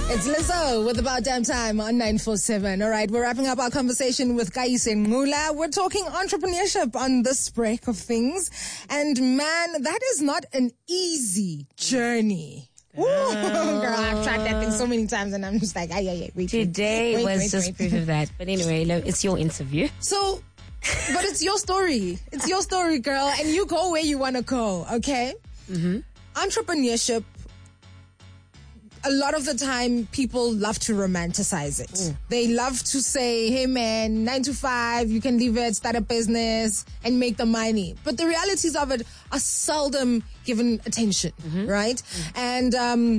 It's Lizzo with About Damn Time on 947. All right, we're wrapping up our conversation with Kaise Ngula. We're talking entrepreneurship on this break of things. And man, that is not an easy journey. Ooh, girl, I've tried that thing so many times and I'm just like, wait. Today was just proof of that. But anyway, it's your interview. So, but it's your story. It's your story, girl. And you go where you want to go, okay? Mm-hmm. Entrepreneurship, a lot of the time, people love to romanticize it. They love to say, hey man, 9 to 5, you can leave it, start a business and make the money. But the realities of it are seldom given attention, right? And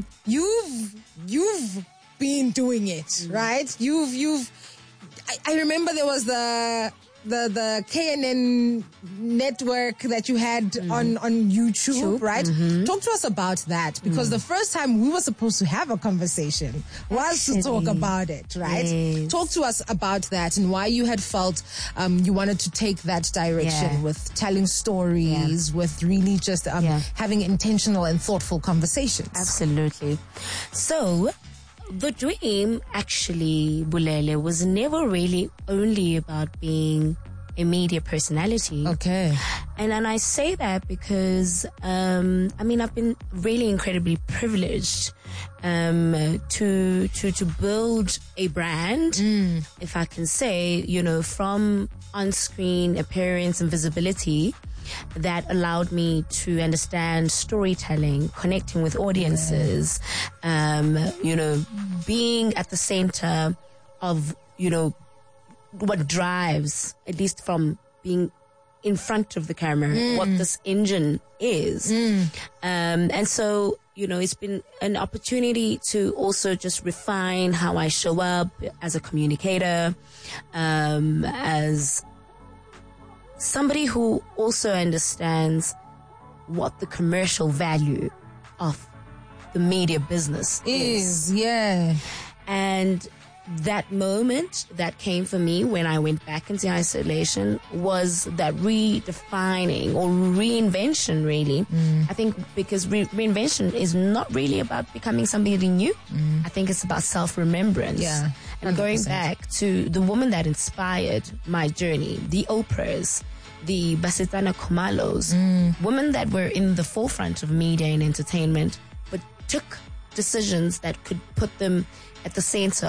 you've been doing it, right? I remember there was the KNN network that you had on YouTube, right? Talk to us about that, because the first time we were supposed to have a conversation was to talk about it, right? Yes. Talk to us about that and why you had felt you wanted to take that direction with telling stories, with really just having intentional and thoughtful conversations. Absolutely. So, the dream, actually, Bulele, was never really only about being a media personality. Okay. And I say that because, I've been really incredibly privileged to build a brand, if I can say, from on-screen appearance and visibility that allowed me to understand storytelling, connecting with audiences, being at the center of, what drives, at least from being in front of the camera, what this engine is. And so, it's been an opportunity to also just refine how I show up as a communicator, as somebody who also understands what the commercial value of the media business is. Yeah. And that moment that came for me when I went back into isolation was that redefining or reinvention, really. I think because reinvention is not really about becoming somebody new. I think it's about self-remembrance. Yeah. 100%. And going back to the woman that inspired my journey, the Oprahs, the Basetsana Khumalos, women that were in the forefront of media and entertainment, but took decisions that could put them at the center